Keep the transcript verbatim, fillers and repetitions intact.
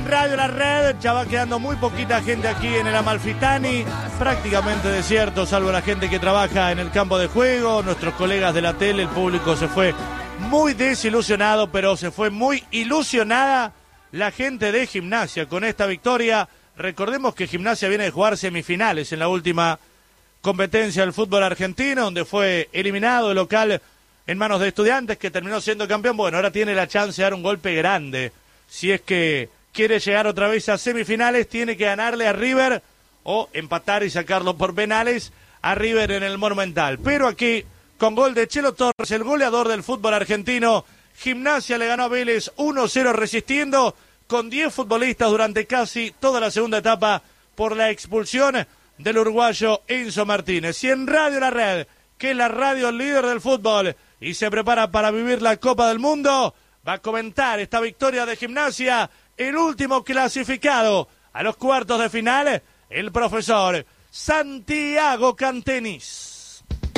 Radio La Red. Ya va quedando muy poquita gente aquí en el Amalfitani, prácticamente desierto, salvo la gente que trabaja en el campo de juego, nuestros colegas de la tele. El público se fue muy desilusionado, pero se fue muy ilusionada la gente de Gimnasia con esta victoria. Recordemos que Gimnasia viene de jugar semifinales en la última competencia del fútbol argentino, donde fue eliminado el local en manos de Estudiantes, que terminó siendo campeón. Bueno, ahora tiene la chance de dar un golpe grande. Si es que quiere llegar otra vez a semifinales, tiene que ganarle a River o empatar y sacarlo por penales a River en el Monumental. Pero aquí, con gol de Chelo Torres, el goleador del fútbol argentino, Gimnasia le ganó a Vélez uno cero resistiendo, con diez futbolistas durante casi toda la segunda etapa por la expulsión del uruguayo Enzo Martínez. Y en Radio La Red, que es la radio líder del fútbol y se prepara para vivir la Copa del Mundo, va a comentar esta victoria de Gimnasia, el último clasificado a los cuartos de final, el profesor Santiago Cantenis.